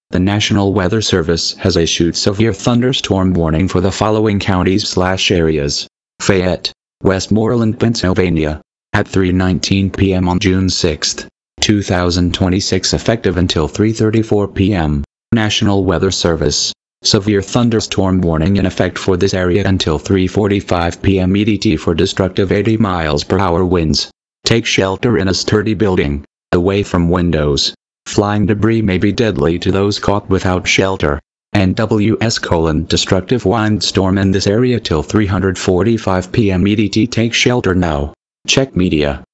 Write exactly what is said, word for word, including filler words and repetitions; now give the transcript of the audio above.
The National Weather Service has issued severe thunderstorm warning for the following counties slash areas. Fayette, Westmoreland, Pennsylvania, at three nineteen p m on June sixth, two thousand twenty-six, effective until three thirty-four p m National Weather Service. Severe thunderstorm warning in effect for this area until three forty-five p m E D T for destructive eighty miles per hour winds. Take shelter in a sturdy building, away from windows. Flying debris may be deadly to those caught without shelter. N W S colon destructive windstorm in this area till three forty-five p m E D T. Take shelter now. Check media.